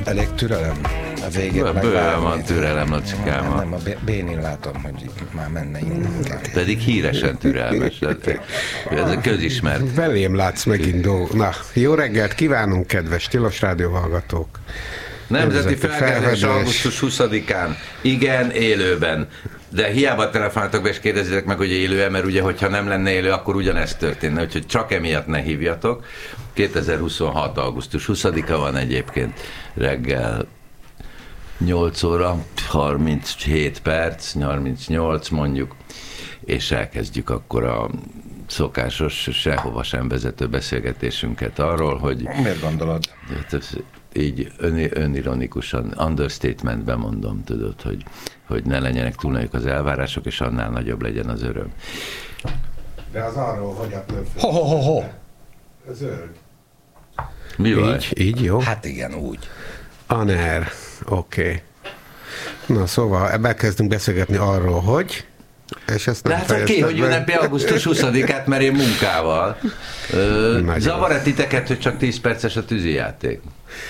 elég türelem? A végét bőven van türelem, Lacikám. Nem, a Bénin látom, hogy már menne innen. Pedig híresen türelmes. Ez a közismert. Velém látsz megint Na, jó reggelt kívánunk, kedves Tilos Rádió hallgatók. Nemzeti felkelés augusztus 20-án. Igen, élőben. De hiába telefonáltak be és kérdezitek meg, hogy élő-e, mert ugye, hogyha nem lenne élő, akkor ugyanezt történne, úgyhogy csak emiatt ne hívjatok. 2026. augusztus 20-a van egyébként reggel 8 óra, 37 perc, 38 mondjuk, és elkezdjük akkor a szokásos, sehova sem vezető beszélgetésünket arról, hogy... Miért gondolod? Így önironikusan, understatementben mondom, tudod, hogy ne legyenek túl nagyok az elvárások, és annál nagyobb legyen az öröm. De az arról, hogy a Ho. zöld. Mi van? Így jó? Hát igen, úgy. Aner, oké. Na szóval ebben kezdünk beszélgetni arról, hogy... És ezt nem hát oké, hogy ünnepi augusztus 20-át, mert én munkával. Zavar-e titeket, hogy csak 10 perces a tűzijáték?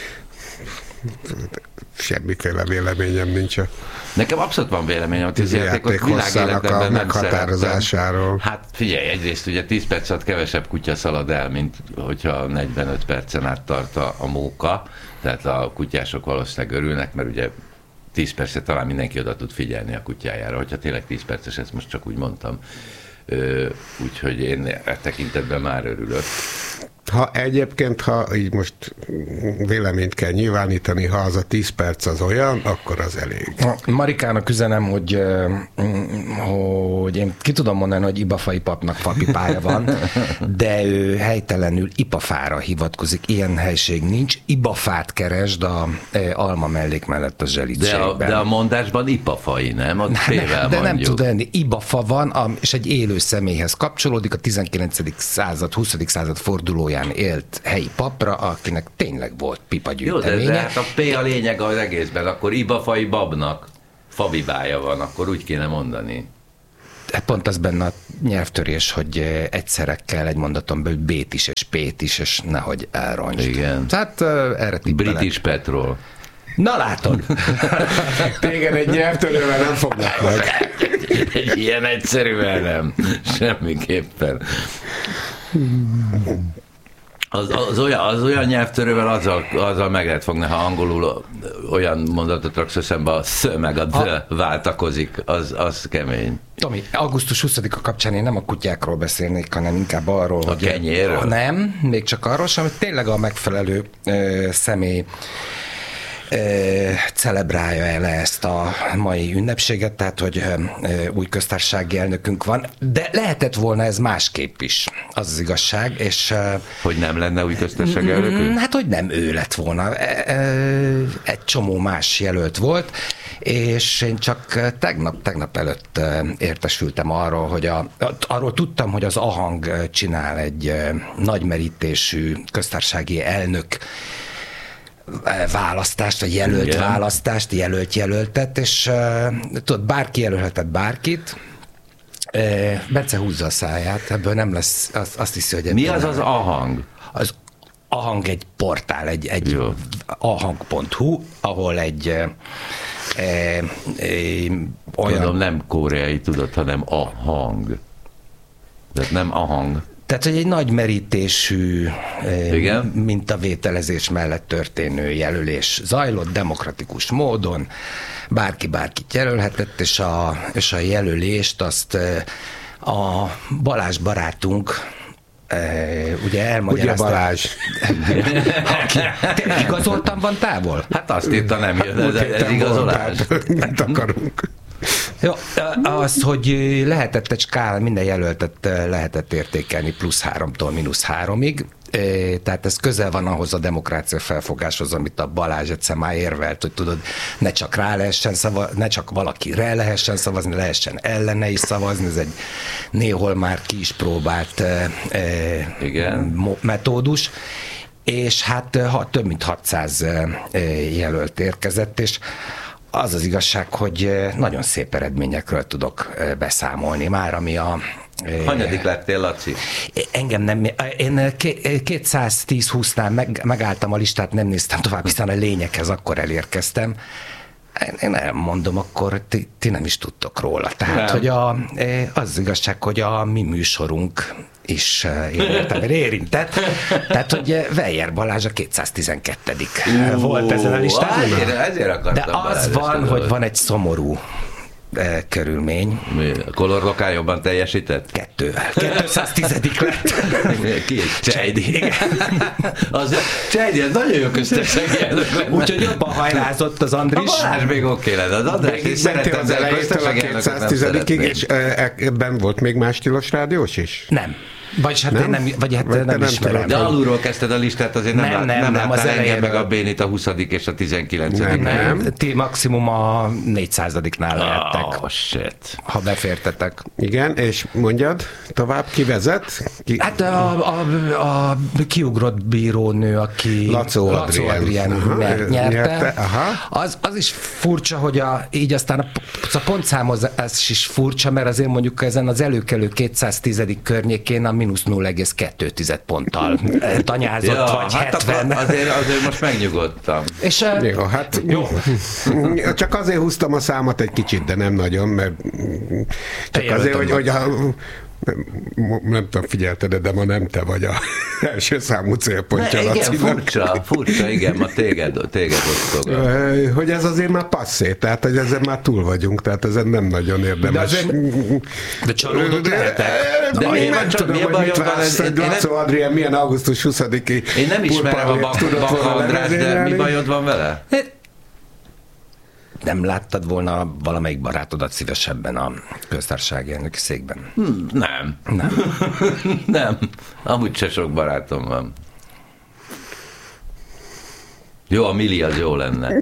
Semmiféle véleményem nincs a Nekem abszolút van véleményem a tűzijátékot, világéletemben nem meghatározásáról. Hát figyelj, egyrészt ugye 10 perc alatt kevesebb kutya szalad el, mint hogyha 45 percen át tart a móka, tehát a kutyások valószínűleg örülnek, mert ugye 10 percet talán mindenki oda tud figyelni a kutyájára, hogyha tényleg 10 perces, ezt most csak úgy mondtam. Úgyhogy én e tekintetben már örülök. Ha így most véleményt kell nyilvánítani, ha az a 10 perc az olyan, akkor az elég. Marikának üzenem, hogy én ki tudom mondani, hogy Ibafai papnak fapipája van, de ő helytelenül Ipafára hivatkozik. Ilyen helység nincs. Ibafát keresd a Alma mellék mellett a Zselitségben. De a mondásban Ipafai, nem? Ott de nem tud lenni. Ibafa van, és egy élő személyhez kapcsolódik, a 19. század, 20. század fordulóján élt helyi papra, akinek tényleg volt pipagyűjteménye. Jó, de hát a P a lényeg az egészben, akkor Ibafai babnak fabibája van, akkor úgy kéne mondani. Pont az benne a nyelvtörés, hogy egyszerre kell egy mondaton belül B-t is és P-t is, és nehogy elrontsd. Igen. Tehát erre tippelek. British Petrol. Na látod! Téged egy nyelvtörővel nem fognak meg. Egy ilyen egyszerűen nem. Semmiképpen. Az olyan nyelvtörővel azzal meg lehet fogni, ha angolul olyan mondatot raksz eszembe, a sz meg a d váltakozik, az kemény. Tomi, augusztus 20-a kapcsán én nem a kutyákról beszélnék, hanem inkább arról, a kenyérről? Nem, még csak arról sem, hogy tényleg a megfelelő személy celebrálja le ezt a mai ünnepséget, tehát hogy új köztársasági elnökünk van, de lehetett volna ez másképp is, az igazság, és... Hogy nem lenne új köztársasági elnökünk? Hát, hogy nem ő lett volna. Egy csomó más jelölt volt, és én csak tegnap előtt értesültem arról, hogy arról tudtam, hogy az AHANG csinál egy nagymerítésű köztársasági elnök választást, vagy jelölt választást, jelöltet, és tudod, bárki jelölhetett bárkit. Bence húzza a száját, ebből nem lesz, azt hiszi, hogy... Mi az AHANG? Az AHANG egy portál, egy ahang.hu, ahol egy olyan... Tudom, nem koreai, tudod, hanem AHANG. Tehát nem AHANG. Tehát, hogy egy nagy merítésű mintavételezés mellett történő jelölés zajlott demokratikus módon, bárkit jelölhetett, és a jelölést azt a Balázs barátunk ugye elmagyarázta. Ugye Balázs. Tényleg igazoltan van távol? Hát azt írta, nem jön, ez igazolás. Mit akarunk? Jó, az, hogy lehetett egy skálá, minden jelöltet lehetett értékelni +3-tól -3-ig, tehát ez közel van ahhoz a demokrácia felfogáshoz, amit a Balázs egyszer már érvelt, hogy tudod, ne csak rá lehessen szavazni, ne csak valakire lehessen szavazni, lehessen ellene is szavazni, ez egy néhol már ki is próbált metódus, és hát több mint 600 jelölt érkezett, és az az igazság, hogy nagyon szép eredményekről tudok beszámolni már, ami Hanyadik lettél, Laci? Engem nem, én 210-20-nál megálltam a listát, nem néztem tovább, hiszen a lényeghez akkor elérkeztem. Én elmondom, akkor ti nem is tudtok róla. Tehát, hogy az igazság, hogy a mi műsorunk is érintett. Tehát, hogy Weyer Balázs a 212. volt ezen a listán. Ezért akartam. De az van, hogy van egy szomorú körülmény. A Color Lokál jobban teljesített? 210. lett. Ki? Csejdi. Csejdi, ez nagyon jó köztessegi elnök lenne. Úgyhogy jobban hajlázott az Andris. A Balázs még oké lenne. Az András is szerettem, az elejétől a 210-ig, és ebben volt még más tilos rádiós is? Nem. Vagyis hát nem? Én nem ismerem. De alulról kezdted a listát, azért nem láttál engem meg a Bénit a 20. és a 19. Nem. Ti maximum a 400-nál lehettek. Shit. Ha befértetek. Igen, és mondjad, tovább, ki vezet? Hát a kiugrott bírónő, aki Lacó Adrien nyerte. Az is furcsa, hogy így aztán a pontszámozás is furcsa, mert azért mondjuk ezen az előkelő 210. környékén a mínusz 0,2 ponttal tanyázott, vagy hát 70. Azért most megnyugodtam. És, jó, hát jó. Csak azért húztam a számot egy kicsit, de nem nagyon, mert csak azért, hogy nem tudom, figyelted, de ma nem te vagy a első számú célpontja. Igen, furcsa, igen, ma téged osztog. Hogy ez azért már passzé, tehát hogy ezen már túl vagyunk, tehát ezen nem nagyon érdemes. De csalódott lehetek. De én nem tudom, hogy mit vársz, hogy Lacó Adrien milyen augusztus 20-i Én nem ismerem a Baka András, de mi bajod van vele? Nem láttad volna valamelyik barátodat szívesebben a köztársasági elnöki székben? Nem. Nem. Amúgy se sok barátom van. Jó, a Mili az jó lenne.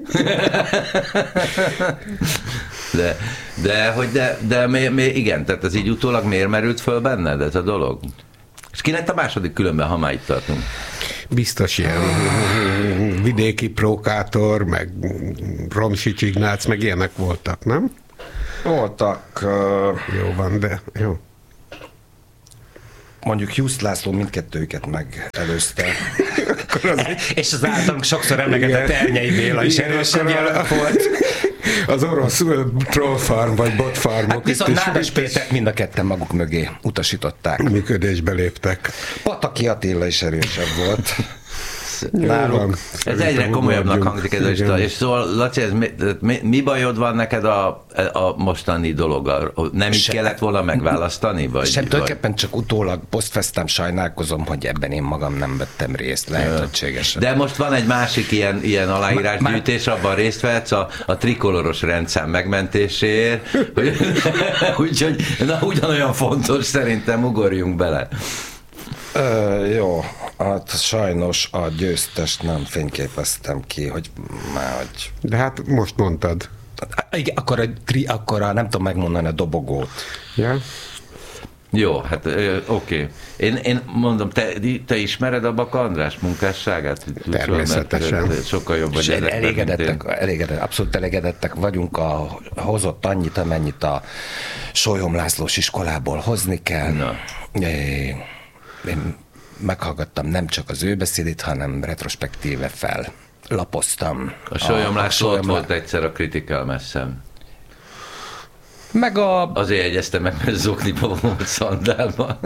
Igen, tehát ez így utólag miért merült föl benned ez a dolog? És ki lett a második különben, ha már itt tartunk? Biztos ilyen vidéki prókátor, meg Romsics Ignác, meg ilyenek voltak, nem? Voltak. Jó van, de jó. Mondjuk Jusz László mindkettőjüket megelőzte. És az általunk sokszor emlegetett Ernyei Béla is erősebb jelölt volt. Az orosz trollfarm vagy botfarmok. Hát viszont Nádas Pétert mind a ketten maguk mögé utasították. Működésbe léptek. Pataki Attila is erősebb volt. Náluk. Ez egyre komolyabbnak hangzik ez a lista. És szóval, Laci, mi bajod van neked a mostani dologgal? Nem így kellett volna megválasztani? Tulajdonképpen csak utólag posztfesztem, sajnálkozom, hogy ebben én magam nem vettem részt lehetőségesen. De most van egy másik ilyen aláírásgyűjtés, abban részt vehetsz a trikoloros rendszám megmentéséért. Úgyhogy ugyanolyan fontos, szerintem ugorjunk bele. Jó, hát sajnos a győztest nem fényképeztem ki, hogy már hogy... De hát most mondtad. Igen, akkor nem tudom megmondani a dobogót. Ja. Jó, hát oké. Én mondom, te ismered a Baka András munkásságát? Természetesen. Sokkal jobb vagy abszolút elégedettek vagyunk, hozott annyit, amennyit a Sólyom Lászlós iskolából hozni kell. Én meghallgattam nem csak az ő beszédét, hanem retrospektíve fellapoztam. A Sólyom László ott volt egyszer a Critical Messen. Meg azért jegyezte meg, mert zokniba volt szandálban.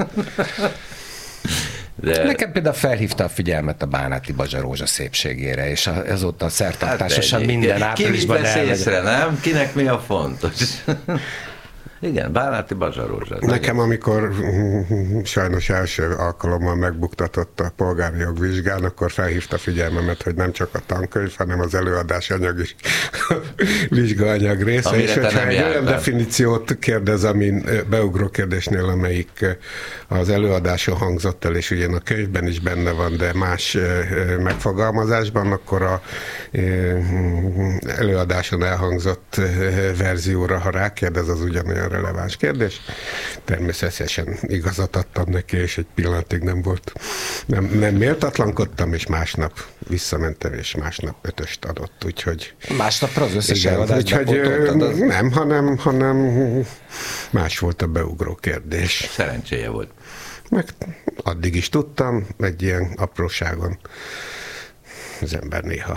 De... Nekem például felhívta a figyelmet a Bánáti Bazsa Rózsa szépségére, és azóta szertartásosan minden áprilisban ki észre, nem? Kinek mi a fontos? Igen, Bánáti Bazsa Rózsa. Nekem, amikor sajnos első alkalommal megbuktatott a polgári jogvizsgán, akkor felhívta figyelmemet, hogy nem csak a tankönyv, hanem az előadás anyag is vizsgaanyag része. Amire és hogyha egy olyan definíciót kérdez, amin beugró kérdésnél, amelyik az előadáson hangzott el, és ugyan a könyvben is benne van, de más megfogalmazásban, akkor a előadáson elhangzott verzióra, ha rákérdez, az ugyanolyan releváns kérdés. Természetesen igazat adtam neki, és egy pillanatig nem méltatlankodtam, és másnap visszamentem, és másnap 5-öst adott, úgyhogy... Másnapra az összes eladást nem, hanem más volt a beugró kérdés. Szerencséje volt. Meg addig is tudtam, egy ilyen apróságon az ember néha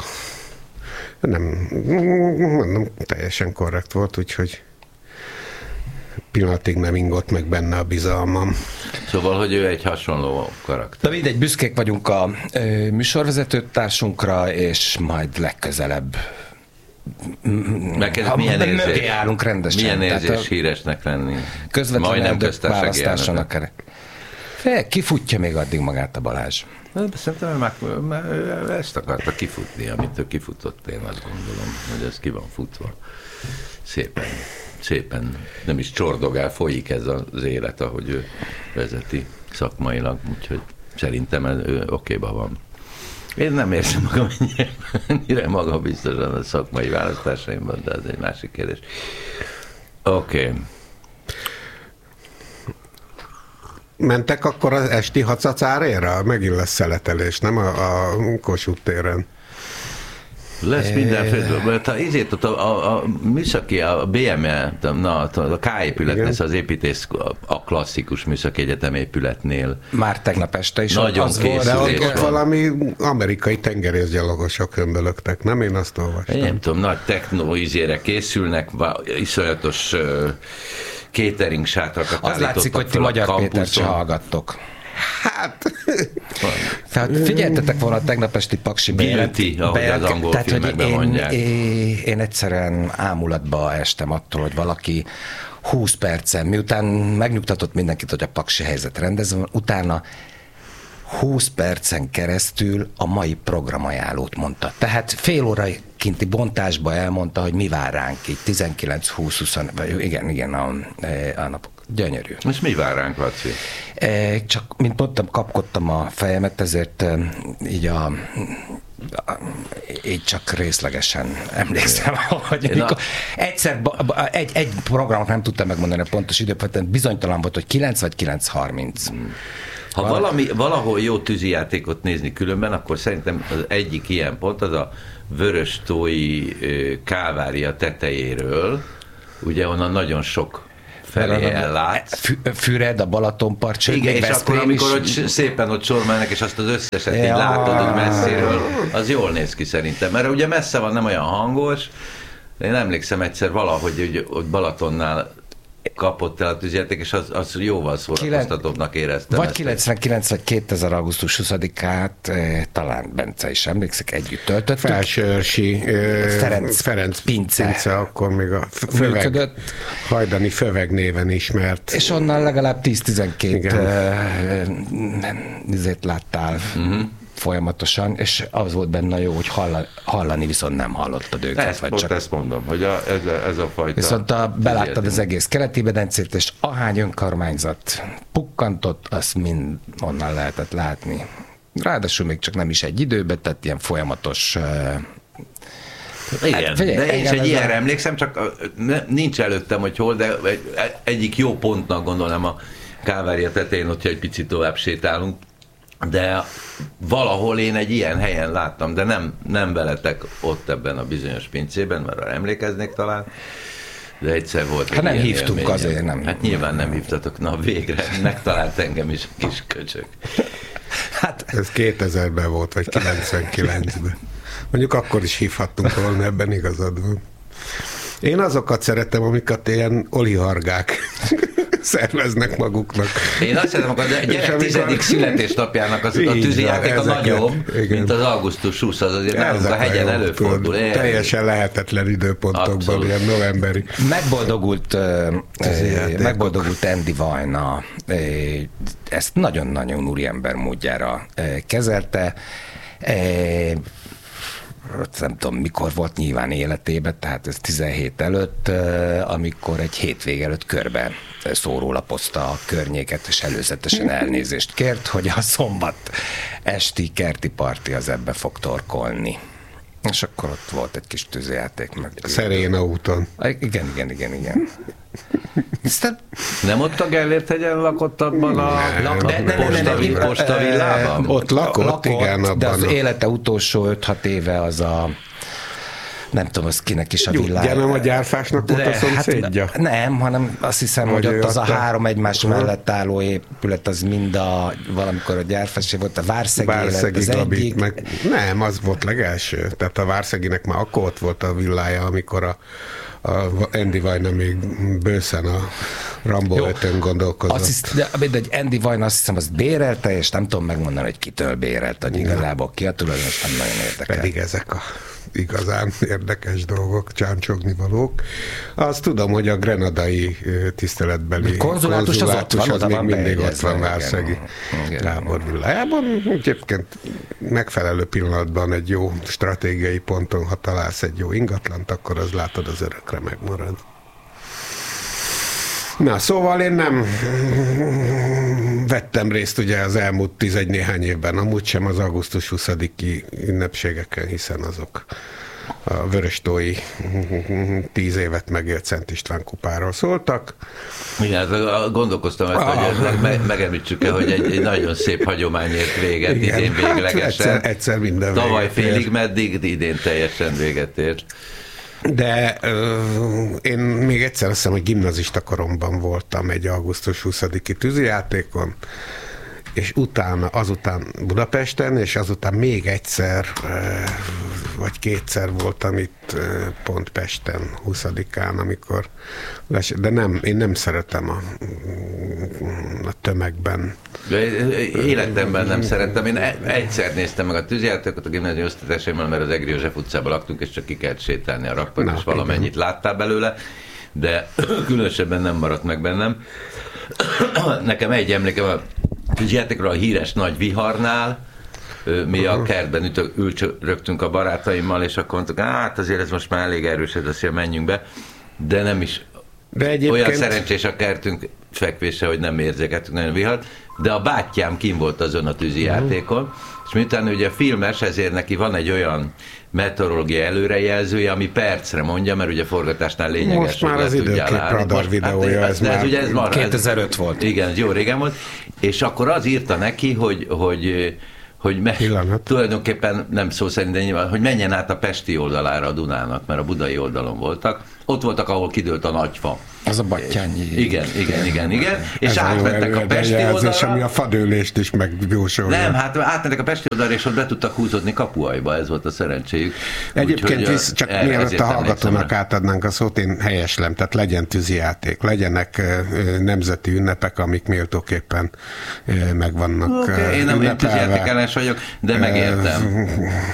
nem teljesen korrekt volt, úgyhogy pillanatig nem ingott meg benne a bizalmam. Szóval, hogy ő egy hasonló karakter. De mindegy, büszkék vagyunk a műsorvezetőtársunkra, és majd legközelebb milyen érzés? Mögé állunk rendesen. Milyen érzés híresnek lenni? Közvetlenül elnök választáson akár. Kifutja még addig magát a Balázs. Szerintem már ezt akarta kifutni, amit ő kifutott, én azt gondolom, hogy ez ki van futva. Szépen nem is csordogál, folyik ez az élet, ahogy ő vezeti szakmailag, úgyhogy szerintem ő okéban van. Én nem érzem magam ennyire magabiztosan a szakmai választásaimban, de ez egy másik kérdés. Oké. Mentek akkor az esti hacacárére? Megint lesz szeletelés, nem a Kossuth téren? Lesz mindenféle, a műszaki, a BME, a K épületnél, az építész, a klasszikus műszaki egyetem épületnél. Már tegnap este is nagyon az volt. De ott valami amerikai tengerészgyalogosok hömbölögtek, nem? Én azt olvastam. Én nem tudom, nagy technóizére készülnek, iszonyatos catering sátrakat az látszik, hogy ti Magyar Pétert se hallgattok. Hát... Tehát figyeltetek volna a tegnap esti Paksi Guilty, ahogy az angol filmekben mondják. Én egyszerűen ámulatba estem attól, hogy valaki 20 percen, miután megnyugtatott mindenkit, hogy a Paksi helyzet rendezve van, utána 20 percen keresztül a mai programajánlót mondta. Tehát fél óra kinti bontásba elmondta, hogy mi vár ránk így 19-20, igen, a napok. Gyönyörű. És mi vár ránk, Laci? Csak, mint mondtam, kapkodtam a fejemet, ezért így csak részlegesen emlékszem, hogy amikor egyszer egy programot nem tudtam megmondani a pontos időpontot, bizonytalan volt, hogy 9 vagy 9:30. Ha valahol jó tűzijátékot nézni különben, akkor szerintem az egyik ilyen pont az a Vöröstói Kálvária tetejéről, ugye onnan nagyon sok felé ellát. Füred, a Balatonpart, sőt, igen, és akkor, amikor szépen ott sormálnak, és azt az összeset így látod, hogy messziről, az jól néz ki szerintem. Mert ugye messze van, nem olyan hangos. Én emlékszem egyszer valahogy, hogy Balatonnál kapott el a tűzjáték, és az jóval szórakoztatóbbnak éreztem. Vagy 99 vagy 2000. augusztus 20-át, talán Bence is emlékszik, együtt töltöttük. Felsőörsi Ferenc Pince, akkor még a Hajdani Föveg néven ismert. És onnan legalább 10-12 izét láttál. Folyamatosan, és az volt benne jó, hogy hallani viszont nem hallottad őket. Ezt mondom, hogy ez a fajta... Viszont beláttad az egész Keleti-medencét, és ahány önkormányzat pukkantott, azt mind onnan lehetett látni. Ráadásul még csak nem is egy időben, tehát ilyen folyamatos... Igen, de én is egy ilyenre emlékszem, csak nincs előttem, hogy hol, de egyik jó pontnak gondolom a Kálvária tetején, hogyha egy picit tovább sétálunk, de valahol én egy ilyen helyen láttam, de nem veletek ott ebben a bizonyos pincében, mert arra emlékeznék talán, de egyszer volt egy nem ilyen hívtunk élményem. Azért, nem. Hát nyilván nem hívtatok, na végre megtalált engem is a kis köcsök. Hát ez 2000-ben volt, vagy 99-ben. Mondjuk akkor is hívhattunk volna, ebben igazad van. Én azokat szeretem, amiket ilyen oligarchák szerveznek maguknak. Én azt szeretem, hogy a gyerek 10. születésnapjának a tűzijáték a nagyobb, mint az augusztus 20, az azért nálunk a hegyen előfordul. Teljesen lehetetlen időpontokban, abszolút. Ilyen novemberi. Megbodogult Andy Vajna, ezt nagyon-nagyon úriember módjára kezelte. Nem tudom, mikor volt nyilván életében, tehát ez 17 előtt, amikor egy hétvég előtt körbe szórólapozta a környéket, és előzetesen elnézést kért, hogy a szombat esti kerti parti az ebbe fog torkolni. És akkor ott volt egy kis tűzjáték. Szeréna úton. Igen. Nem ott a Gellért-hegyen lakott abban a postavillában? Ott lakott, igen, abban. De az élete utolsó 5-6 éve az a nem tudom, az kinek is a villája. Nem a Gyárfásnak volt a szomszédja? Hát, nem, hanem azt hiszem, hogy ott az a 3 egymás mellett álló épület, az mind valamikor a Gyárfásé volt, a Várszegi élet, az egyik. Nem, az volt legelső. Tehát a Várszeginek már akkor ott volt a villája, amikor a Andy Vajna még bőszen a Rambo 5-ön gondolkozott. De Andy Vajna azt hiszem, azt bérelte, és nem tudom megmondani, hogy kitől bérelte, hogy igazából ki a tulajdonos, nem nagyon érdekel. Pedig ezek a igazán érdekes dolgok, csámcsognivalók. Azt tudom, hogy a grenadai tiszteletbeli konzulátus az még mindig ott van Várszegi Gábor villájában. Egyébként megfelelő pillanatban egy jó stratégiai ponton, ha találsz egy jó ingatlant, akkor az látod, az örökre megmarad. Na, szóval én nem vettem részt ugye az elmúlt 11 néhány évben, amúgy sem az augusztus 20-i ünnepségeken, hiszen azok a vöröstói 10 évet megélt Szent István kupáról szóltak. Igen, gondolkoztam, hogy megemlítsük-e, hogy egy nagyon szép hagyomány ért véget, igen, idén véglegesen. Egyszer minden tavaly félig meddig, idén teljesen véget ért. De én még egyszer azt hiszem, hogy gimnazista koromban voltam egy augusztus 20-i tűzijátékon, és azután Budapesten, és azután még egyszer, vagy kétszer voltam itt pont Pesten 20-án, amikor de én nem szeretem a tömegben. Életemben nem szerettem. Én egyszer néztem meg a tűzijátékot a gimnázium osztatásaimmal, mert az Egri József utcában laktunk, és csak ki kellett sétálni a rakpart, és valamennyit láttál belőle, de különösebben nem maradt meg bennem. Nekem egy emlékem a tűzijátékról, a híres nagy viharnál, mi a kertben rögtünk a barátaimmal, és akkor mondtuk, hát azért ez most már elég erős, ez azt menjünk be, de nem is olyan szerencsés a kertünk fekvése, hogy nem érzékeltünk nagyon vihart, de a bátyám kim volt azon a tűzijátékon, és miután ugye filmes, ezért neki van egy olyan meteorológia előrejelzője, ami percre mondja, mert ugye forgatásnál lényeges. Most már az időkép radar videója, hát, ez már 2005 volt. Igen, jó régen volt, és akkor az írta neki, hogy tulajdonképpen nem szó szerint, de nyilván, hogy menjen át a pesti oldalára a Dunának, mert a budai oldalon voltak. Ott voltak, ahol kidőlt a nagyfa. Az a Battyányi. Igen. És átmentek a pesti oldalra. Ami a fadőlést is megjósolja. Nem, hát átmentek a pesti oldalra, és ott be tudtak húzódni Kapuajba, ez volt a szerencséjük. Egyébként csak mielőtt a hallgatónak átadnánk a szót, én helyeslem, tehát legyen tűzijáték, legyenek nemzeti ünnepek, amik méltóképpen megvannak én nem tűzijáték ellenes vagyok, de megértem.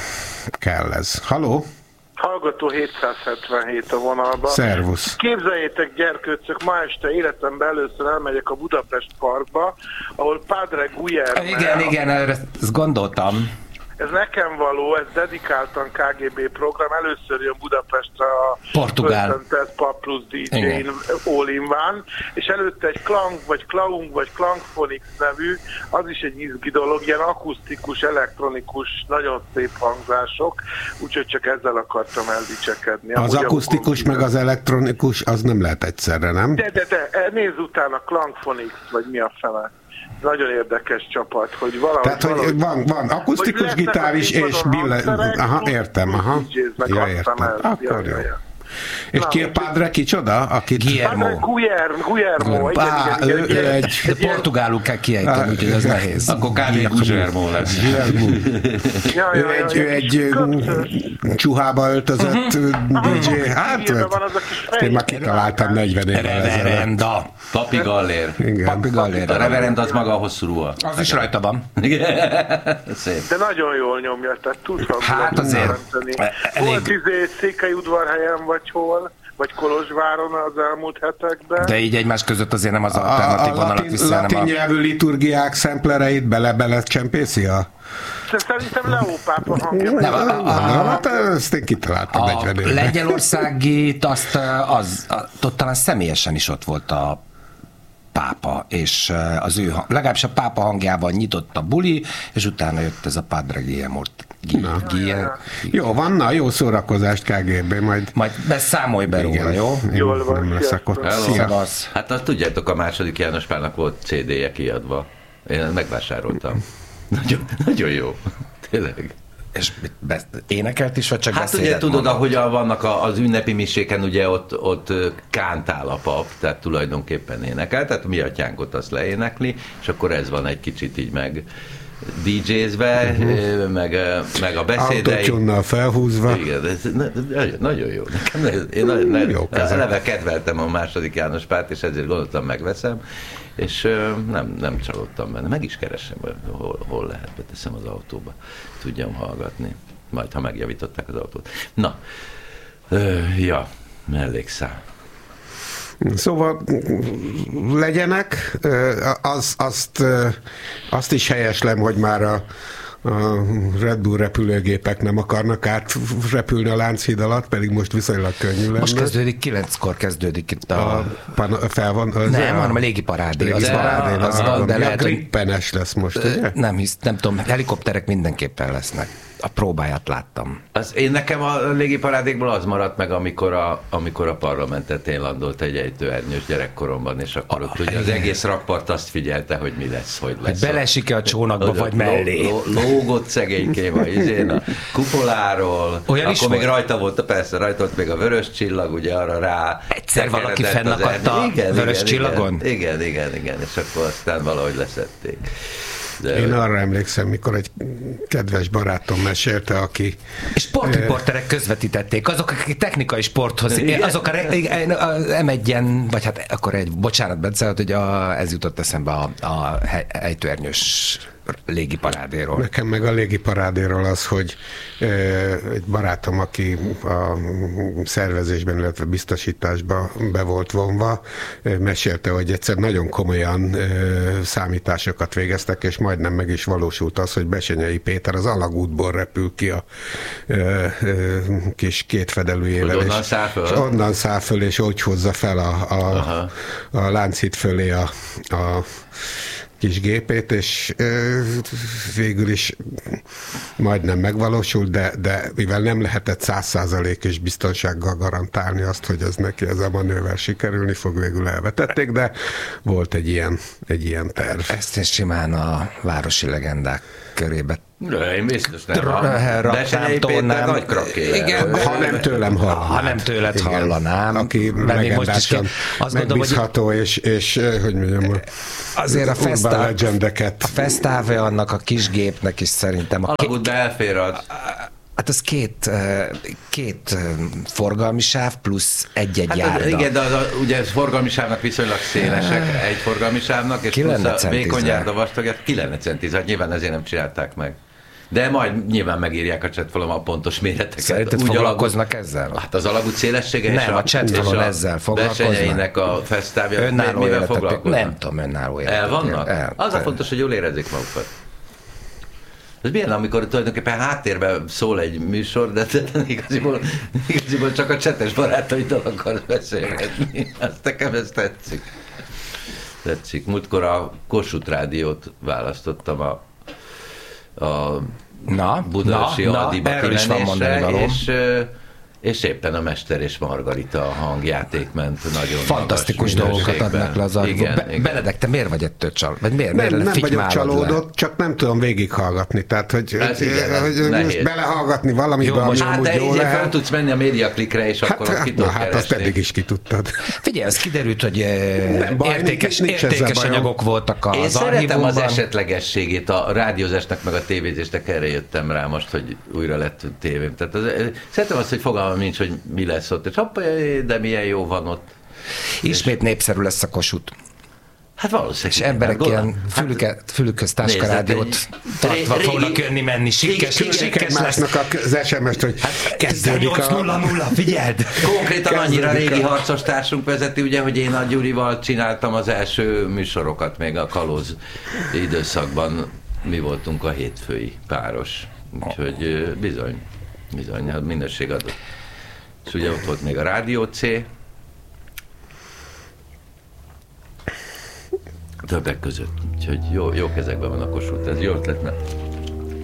Kell ez. Halló? Hallgató 777 a vonalban. Szervusz. Képzeljétek, gyerkőcök, ma este életemben először elmegyek a Budapest Parkba, ahol Padre Guillermo... Igen, ezt gondoltam. Ez nekem való, ez dedikáltan KGB program, először jön Budapestre a Portugál Pub plus DJ All-in-One, és előtte egy Klaung vagy Klangphonics nevű, az is egy izgi dolog, ilyen akusztikus, elektronikus, nagyon szép hangzások, úgyhogy csak ezzel akartam eldicsekedni. Az akusztikus meg az elektronikus, az nem lehet egyszerre, nem? De, nézz utána Klangphonics, vagy mi a fele. Nagyon érdekes csapat, hogy valahogy... Tehát, hogy van akusztikus gitár is, és aha, értem, aha. Ja, értem. Akkor jó. És ki a Padre kicsoda? Guillermo. Ő egy portugálul kell kiejteni, úgyhogy ez nehéz. Akkor kb. Guillermo lesz. Ő egy csuhába öltözött DJ. Hát, én már kitaláltam 40 évvel ezelőtt. Papi Gallér. A reverend az maga a hosszú ruha. Az is rajta van. Szép. De nagyon jól nyomja, tehát tudhatod. Hát azért. Volt Székelyudvarhelyen vagy hol, vagy Kolozsváron az elmúlt hetekben. De így egymás között azért nem az alternatív vonalat viszi, hanem latin nyelvű liturgiák szemplereit bele csempészi a... Szerintem Leó pápa hangja. Hát ezt én kitaláltam 40 évben. A lengyelországit ott talán személyesen is ott volt a pápa, és legalábbis a pápa hangjával nyitott a buli, és utána jött ez a Padre Guillermo. Jó, van, na, jó szórakozást KGB, majd beszámolj be róla, jó? Jól van, nem leszek ott. Szia. Hát azt tudjátok, a második János Pálnak volt CD-je kiadva. Én megvásároltam. Nagyon jó. Tényleg. És énekelt is, vagy csak hát beszédet? Hát ugye tudod, ahogyan vannak az ünnepi miséken, ugye ott kántál a pap, tehát tulajdonképpen énekel, tehát mi atyánkot azt leénekli, és akkor ez van egy kicsit így meg DJ-zve, meg a beszédei. Autotune-nal felhúzva. Igen, ez nagyon jó. Én eleve kedveltem a második János Pált, és ezért gondoltam, megveszem, és nem csalódtam benne. Meg is keresem, hol lehet, beteszem az autóba. Tudjam hallgatni. Majd, ha megjavították az autót. Na, mellékszál. Szóval legyenek, azt is helyeslem, hogy már a Red Bull repülőgépek nem akarnak átrepülni a Lánchíd alatt, pedig most viszonylag könnyű lenne. Most kezdődik, 9-kor kezdődik itt nem, hanem a légiparádé. De lehet, grippenes lesz most, ugye? Nem tudom, helikopterek mindenképpen lesznek. A próbáját láttam. Nekem a légiparádékból az maradt meg, amikor a parlamentet én landolt egy ejtőernyős gyerekkoromban, és akkor ott ugye az egész rakpart azt figyelte, hogy mi lesz, hogy lesz. Belesik-e a csónakba, vagy mellé? Lógott szegénykém a kupoláról. Olyan akkor is még rajta volt még a vörös csillag, ugye arra rá. Egyszer valaki fennakadt a vörös csillagon? Igen, és akkor aztán valahogy leszették. Én arra emlékszem, mikor egy kedves barátom mesélte, aki... És sportriporterek közvetítették, azok, akik technikai sporthoz, azok az M1-en, vagy hát akkor bocsánat, Bence, hogy ez jutott eszembe a ejtőernyős légiparádéról. Nekem meg a légiparádéról az, hogy egy barátom, aki a szervezésben, illetve biztosításba be volt vonva, mesélte, hogy egyszer nagyon komolyan számításokat végeztek, és majdnem meg is valósult az, hogy Besenyei Péter az alagútból repül ki a kis kétfedelűjével, és onnan száll föl, és úgy hozza fel a Lánchíd fölé a kis gépét, és végül is majdnem megvalósult, de mivel nem lehetett 100%-os biztonsággal garantálni azt, hogy ez neki ez a manőver sikerülni fog, végül elvetették, de volt egy ilyen terv. Ezt simán a városi legendák körébe. Én biztos nem. Besenyei Péter nagy kraké. Igen, ha nem tőlem hallanám. Ha nem tőled hallanám. Aki legendásan megbízható, és hogy mondjam, azért a Festave annak a kis gépnek is szerintem. Alagútba elfér az. Hát az két forgalmi sáv plusz egy járda. Igen, de ugye forgalmi sávnak viszonylag szélesek, egy forgalmi sávnak, és plusz a vékony járda vastagját 9 cm, hát nyilván ezért nem csinálták meg. De majd nyilván megírják a chatfalon a pontos méreteket. Szerinted foglalkoznak ezzel? Hát az alagút szélessége nem, a chatfalon ezzel foglalkoznak. Besenyeinek a Festávja. Önálló életet. Nem tudom, önálló életet. El vannak? Az a fontos, hogy jól érezzék magukat. Ez milyen, amikor tulajdonképpen háttérben szól egy műsor, de igaziból csak a csetes barátaiddal akarsz beszélgetni. Nekem ez tetszik. Múltkor a Kossuth Rádiót választottam a Budaörsi Aldiba kimenésre, és éppen a Mester és Margarita hangjáték ment nagyon fantasztikus dolgokat adnak le az Aldiba. Benedek, te miért vagy ettől nem vagyok csalódott, csak nem tudom végighallgatni. Tehát, hogy most belehallgatni valamiben, ami amúgy jó lehet. Fel tudsz menni a médiaklikre, és akkor azt ki tudod keresni. azt eddig is ki tudtad. Figyelj, ez kiderült, hogy értékes anyagok voltak az Én szeretem az esetlegességét a rádiózásnak, meg a tévézésnek, erre jöttem rá most, hogy újra lett tévém. Tehát szeretem azt, hogy fogalmam nincs, hogy mi lesz ott, és hoppá, de milyen jó van ott. Ismét népszerű lesz a Kossuth. Hát valószínűleg. És emberek ilyen fülükhöz táskarádiót tartva fognak jönni-menni, sikkes lesznek az SMS-t, hogy kezdődik a... 8-0-0, figyeld! Konkrétan annyira régi harcos társunk vezeti, ugye, hogy én a Gyurival csináltam az első műsorokat, még a kalóz időszakban mi voltunk a hétfői páros. Úgyhogy bizony, minőség adott. És ugye ott volt még a Rádió C, többek között. Úgyhogy jó kezekben van a Kossuth, ez jó ötlet,